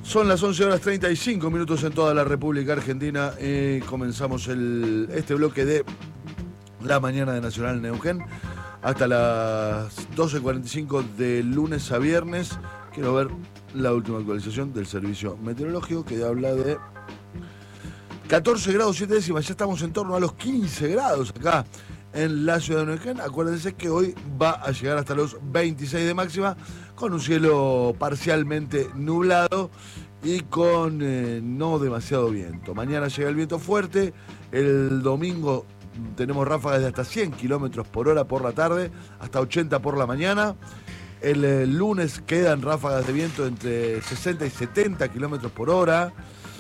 Son las 11:35 en toda la República Argentina. Comenzamos este bloque de la mañana de Nacional Neuquén hasta las 12:45 de lunes a viernes. Quiero ver la última actualización del servicio meteorológico que habla de 14 grados 7 décimas. Ya estamos en torno a los 15 grados acá en la ciudad de Neuquén. Acuérdense que hoy va a llegar hasta los 26 de máxima, con un cielo parcialmente nublado y con no demasiado viento. Mañana llega el viento fuerte. El domingo tenemos ráfagas de hasta 100 kilómetros por hora por la tarde, hasta 80 por la mañana. El lunes quedan ráfagas de viento entre 60 y 70 kilómetros por hora.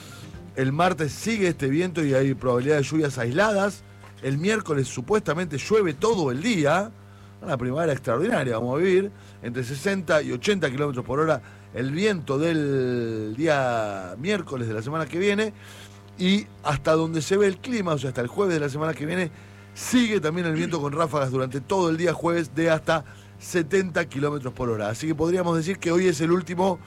El martes sigue este viento y hay probabilidad de lluvias aisladas. El miércoles supuestamente llueve todo el día. Una primavera extraordinaria vamos a vivir. Entre 60 y 80 kilómetros por hora el viento del día miércoles de la semana que viene. Y hasta donde se ve el clima, o sea, hasta el jueves de la semana que viene, sigue también el viento con ráfagas durante todo el día jueves de hasta 70 kilómetros por hora. Así que podríamos decir que hoy es el último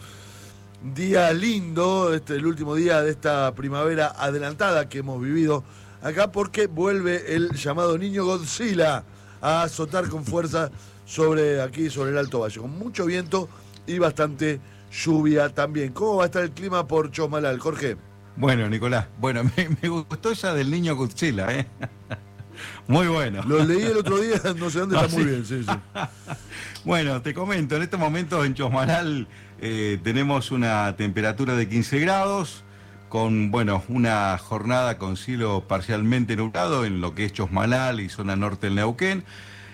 día lindo, el último día de esta primavera adelantada que hemos vivido acá, porque vuelve el llamado Niño Godzilla a azotar con fuerza sobre el Alto Valle, con mucho viento y bastante lluvia también. ¿Cómo va a estar el clima por Chosmalal, Jorge? Bueno, Nicolás, me gustó esa del Niño Godzilla, ¿eh? Muy bueno. Lo leí el otro día, no sé dónde, está muy bien, sí. Bueno, te comento, en este momento en Chosmalal tenemos una temperatura de 15 grados, con, una jornada con cielo parcialmente nublado en lo que es Chosmalal y zona norte del Neuquén.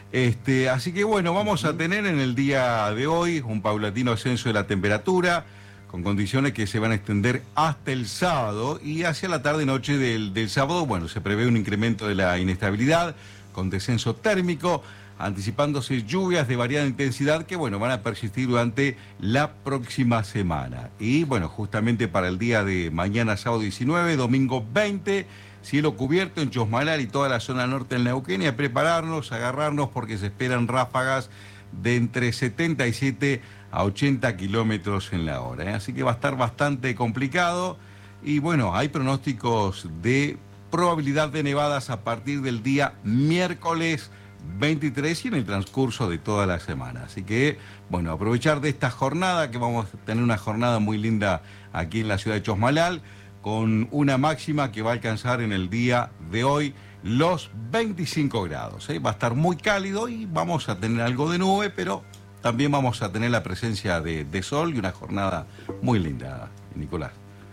Así que vamos a tener en el día de hoy un paulatino ascenso de la temperatura, con condiciones que se van a extender hasta el sábado, y hacia la tarde-noche del sábado, se prevé un incremento de la inestabilidad, con descenso térmico, anticipándose lluvias de variada intensidad que, van a persistir durante la próxima semana. Y, justamente para el día de mañana, sábado 19, domingo 20, cielo cubierto en Chosmalal y toda la zona norte del Neuquén, y a prepararnos, a agarrarnos, porque se esperan ráfagas de entre 77 a 80 kilómetros en la hora, ¿eh? Así que va a estar bastante complicado. Y hay pronósticos de probabilidad de nevadas a partir del día miércoles 23 y en el transcurso de toda la semana. Así que, aprovechar de esta jornada, que vamos a tener una jornada muy linda aquí en la ciudad de Chosmalal, con una máxima que va a alcanzar en el día de hoy los 25 grados. Va a estar muy cálido y vamos a tener algo de nube, pero también vamos a tener la presencia de sol y una jornada muy linda, Nicolás.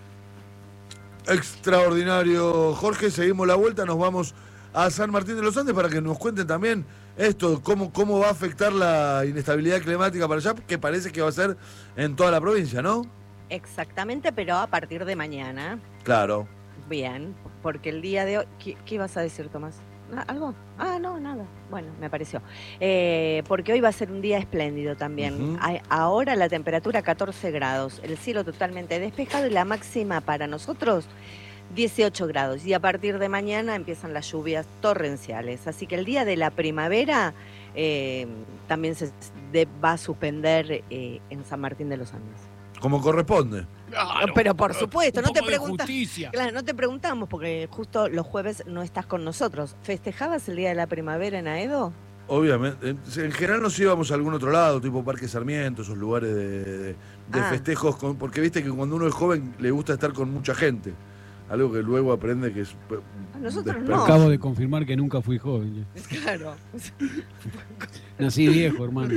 Extraordinario, Jorge. Seguimos la vuelta, nos vamos a San Martín de los Andes para que nos cuenten también esto, cómo va a afectar la inestabilidad climática para allá, que parece que va a ser en toda la provincia, ¿no? Exactamente, pero a partir de mañana. Claro. Bien, porque el día de hoy... ¿Qué ibas a decir, Tomás? ¿Algo? No, nada. Bueno, me pareció. Porque hoy va a ser un día espléndido también. Ahora la temperatura 14 grados, el cielo totalmente despejado y la máxima para nosotros 18 grados. Y a partir de mañana empiezan las lluvias torrenciales. Así que el día de la primavera también se va a suspender en San Martín de los Andes. Como corresponde. Claro, pero por supuesto, no te preguntamos porque justo los jueves no estás con nosotros. ¿Festejabas el Día de la Primavera en Aedo? Obviamente. En general nos íbamos a algún otro lado, tipo Parque Sarmiento, esos lugares de festejos, porque viste que cuando uno es joven le gusta estar con mucha gente. Algo que luego aprende que es... Nosotros no. Acabo de confirmar que nunca fui joven. Claro. Nací viejo, hermano.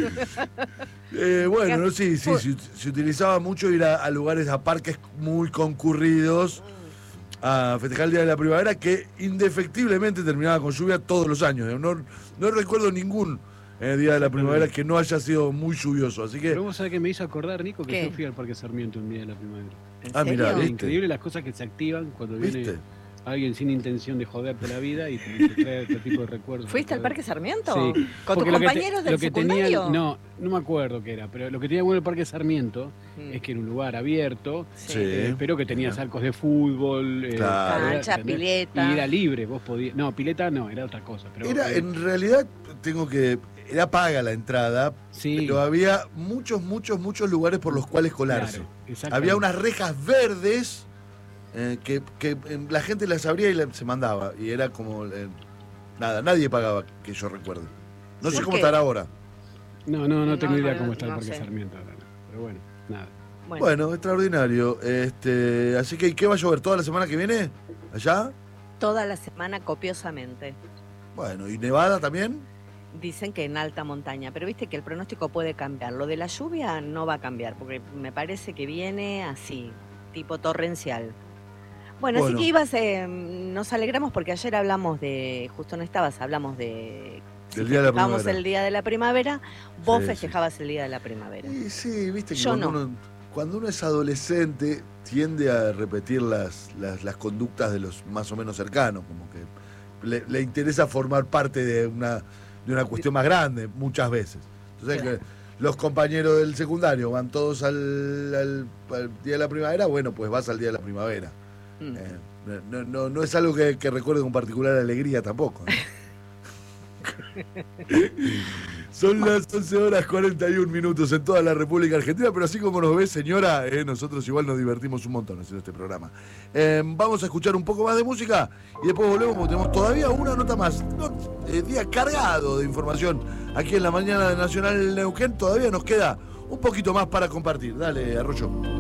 Sí, se utilizaba mucho ir a lugares, a parques muy concurridos a festejar el Día de la Primavera, que indefectiblemente terminaba con lluvia todos los años. No recuerdo ningún Día de la Primavera que no haya sido muy lluvioso, así que... Pero vos sabés que me hizo acordar, Nico, que ¿Qué? yo fui al Parque Sarmiento un Día de la Primavera. Mirá, Es ¿viste? increíble las cosas que se activan cuando ¿Viste? viene alguien sin intención de joderte la vida y te trae este tipo de recuerdos. ¿Fuiste al Parque Sarmiento? Sí. ¿Con tus compañeros del secundario? No me acuerdo qué era, pero lo que tenía bueno el Parque Sarmiento es que era un lugar abierto, pero que tenías arcos de fútbol, cancha, pileta. Y era libre, vos podías... No, pileta no, era otra cosa. Pero, en realidad, tengo que era paga la entrada, pero había muchos lugares por los cuales colarse. Claro, había unas rejas verdes que la gente las abría y se mandaba. Y era como... nada, nadie pagaba, que yo recuerde. No sé cómo estará ahora. No tengo idea cómo está el Parque Sarmiento ahora. Pero bueno, nada. Bueno, extraordinario. Así que, ¿qué va a llover toda la semana que viene? ¿Allá? Toda la semana copiosamente. Bueno, ¿y nevada también? Dicen que en alta montaña, pero viste que el pronóstico puede cambiar. Lo de la lluvia no va a cambiar, porque me parece que viene así, tipo torrencial. Bueno, así que nos alegramos porque ayer hablamos de, justo no estabas, hablamos de... Del día de la primavera. El día de la primavera, vos festejabas el día de la primavera. Sí, viste que yo cuando uno es adolescente tiende a repetir las conductas de los más o menos cercanos, como que le interesa formar parte de una cuestión más grande muchas veces. Entonces, claro, los compañeros del secundario van todos al día de la primavera, bueno, pues vas al día de la primavera. No es algo que recuerde con particular alegría tampoco, ¿no? Son las 11:41 en toda la República Argentina, pero así como nos ve, señora, nosotros igual nos divertimos un montón haciendo este programa. Vamos a escuchar un poco más de música y después volvemos porque tenemos todavía una nota más. Día cargado de información aquí en la mañana de Nacional Neuquén. Todavía nos queda un poquito más para compartir. Dale, Arroyo.